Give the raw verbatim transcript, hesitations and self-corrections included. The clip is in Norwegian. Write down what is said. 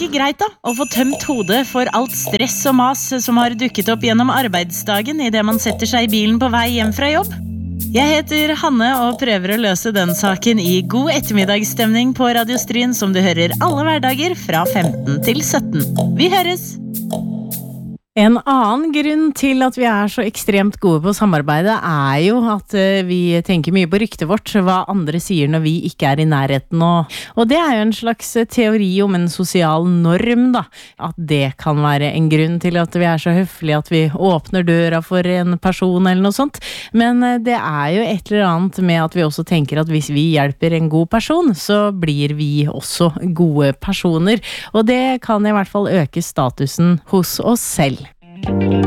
greit da, å få tømt hodet for alt stress og mas som har dukket opp gjennom arbeidsdagen i det man setter seg i bilen på vei hjem fra jobb. Jeg heter Hanne og prøver å løse den saken i god ettermiddagsstemning på Radio Stryn som du hører alle hverdager fra femten til sytten. Vi høres! En annen grunn til at vi er så ekstremt gode på samarbeidet er jo at vi tenker mye på ryktet vårt, hva andre sier når vi ikke er i nærheten. Og, og det er jo en slags teori om en sosial norm, da. At det kan være en grunn til at vi er så høflige at vi åpner døra for en person eller noe sånt. Men det er jo et eller annet med at vi også tenker at hvis vi hjelper en god person, så blir vi også gode personer. Og det kan i hvert fall øke statusen hos oss selv.